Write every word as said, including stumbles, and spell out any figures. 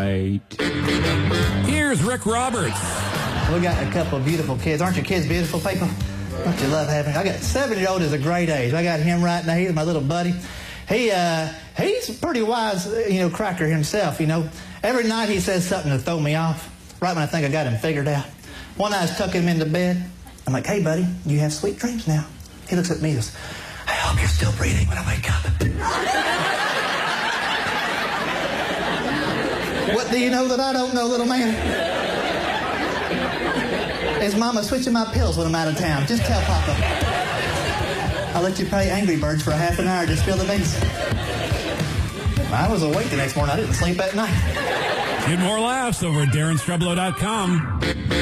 Right. Here's Rick Roberts. We got a couple of beautiful kids. Aren't your kids beautiful people? Don't you love having? I got seven-year-old is a great age. I got him right now. He's my little buddy. He uh, he's a pretty wise, you know, cracker himself. You know, every night he says something to throw me off. Right when I think I got him figured out. One night I was tucking him into bed. I'm like, "Hey, buddy, you have sweet dreams now." He looks at me and goes, "I hope you're still breathing when I wake up." What do you know that I don't know, little man? His mama switching my pills when I'm out of town. Just tell Papa. I'll let you play Angry Birds for a half an hour. Just feel the bass. I was awake the next morning. I didn't sleep at night. Get more laughs over at Darren Streblow dot com.